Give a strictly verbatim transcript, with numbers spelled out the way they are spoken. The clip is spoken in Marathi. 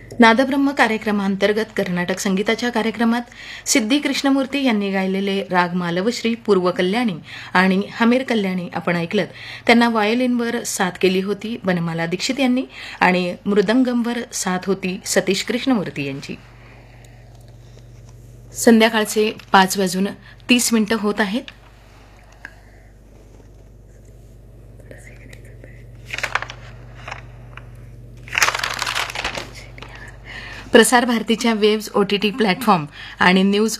नादब्रह्म कार्यक्रमांतर्गत कर्नाटक संगीताच्या कार्यक्रमात सिद्धी कृष्णमूर्ती यांनी गायलेले राग मालवश्री, पूर्व कल्याणी आणि हमीर कल्याणी आपण ऐकलत. त्यांना व्हायोलिनवर साथ केली होती वनमाला दीक्षित यांनी आणि मृदंगमवर साथ होती सतीश कृष्णमूर्ती यांची. संध्याकाळचे पाच वाजून तीस मिनिटं होत आहेत. प्रसार भारतीच्या वेव्ज ओटीटी प्लॅटफॉर्म आणि न्यूज